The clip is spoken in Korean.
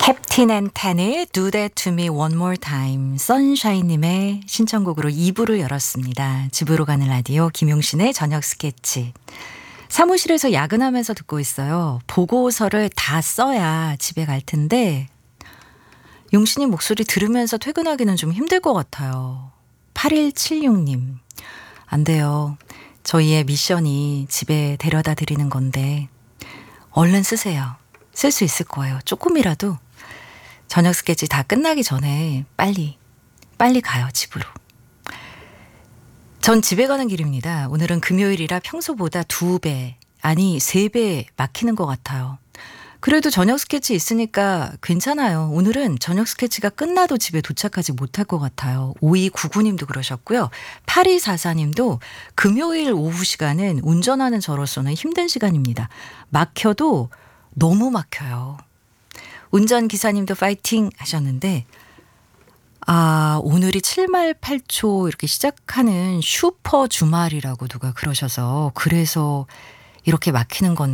캡틴 앤 텐의 Do That To Me One More Time, 선샤인님의 신청곡으로 2부를 열었습니다. 집으로 가는 라디오 김용신의 저녁 스케치. 사무실에서 야근하면서 듣고 있어요. 보고서를 다 써야 집에 갈 텐데 용신님 목소리 들으면서 퇴근하기는 좀 힘들 것 같아요. 8176님, 안 돼요. 저희의 미션이 집에 데려다 드리는 건데 얼른 쓰세요. 쓸 수 있을 거예요. 조금이라도 저녁 스케치 다 끝나기 전에 빨리 가요, 집으로. 전 집에 가는 길입니다. 오늘은 금요일이라 평소보다 2배, 아니 3배 막히는 것 같아요. 그래도 저녁 스케치 있으니까 괜찮아요. 오늘은 저녁 스케치가 끝나도 집에 도착하지 못할 것 같아요. 5299님도 그러셨고요. 8244님도 금요일 오후 시간은 운전하는 저로서는 힘든 시간입니다. 막혀도 너무 막혀요. 운전기사님도 파이팅 하셨는데, 오늘이 7말 8초 이렇게 시작하는 슈퍼 주말이라고 누가 그러셔서 그래서 이렇게 막히는 건